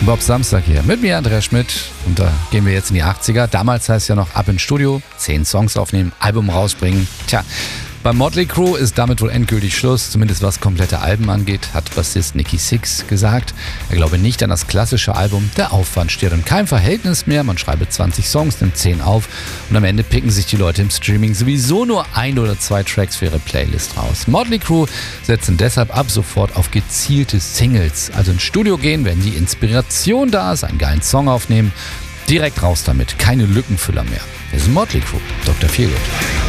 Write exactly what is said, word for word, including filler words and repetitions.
Bob Samstag hier mit mir, Andreas Schmidt. Und da gehen wir jetzt in die achtziger. Damals heißt es ja noch ab ins Studio, zehn Songs aufnehmen, Album rausbringen. Tja, beim Motley Crue ist damit wohl endgültig Schluss, zumindest was komplette Alben angeht, hat Bassist Nikki Sixx gesagt. Er glaube nicht an das klassische Album, der Aufwand steht in keinem Verhältnis mehr, man schreibe zwanzig Songs, nimmt zehn auf und am Ende picken sich die Leute im Streaming sowieso nur ein oder zwei Tracks für ihre Playlist raus. Motley Crue setzen deshalb ab sofort auf gezielte Singles, also ins Studio gehen, wenn die Inspiration da ist, einen geilen Song aufnehmen, direkt raus damit, keine Lückenfüller mehr. Wir sind Motley Crue, Doktor Feelgood.